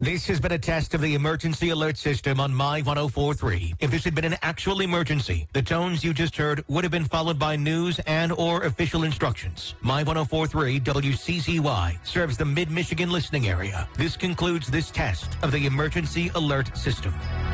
This has been a test of the emergency alert system on My 1043. If this had been an actual emergency, the tones you just heard would have been followed by news and or official instructions. My 1043 WCCY serves the Mid-Michigan listening area. This concludes this test of the emergency alert system.